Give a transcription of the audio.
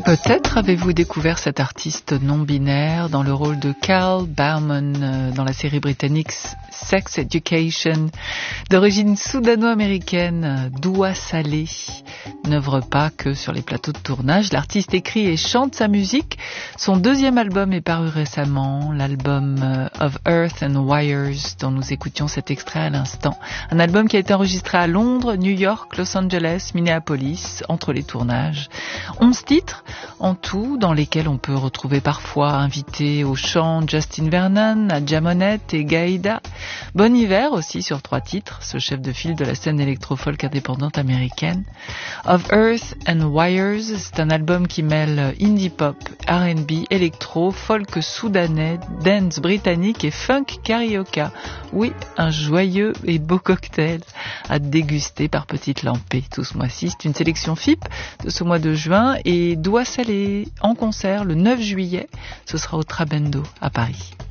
Peut-être avez-vous découvert cet artiste non-binaire dans le rôle de Carl Bauman dans la série britannique Sex Education, d'origine soudano-américaine, Doua Salé, n'œuvre pas que sur les plateaux de tournage. L'artiste écrit et chante sa musique. Son deuxième album est paru récemment, l'album Of Earth and Wires, dont nous écoutions cet extrait à l'instant. Un album qui a été enregistré à Londres, New York, Los Angeles, Minneapolis, entre les tournages. 11 titres en tout, dans lesquels on peut retrouver parfois invités au chant Justin Vernon, Nadja Monette et Gaïda. Bon Hiver aussi sur 3 titres, ce chef de file de la scène électro-folk indépendante américaine. Of Earth and Wires, c'est un album qui mêle indie pop, R&B, électro, folk soudanais, dance britannique et funk carioca. Oui, un joyeux et beau cocktail à déguster par petites lampées tout ce mois-ci. C'est une sélection FIP de ce mois de juin et Doua Salé en concert le 9 juillet. Ce sera au Trabendo à Paris.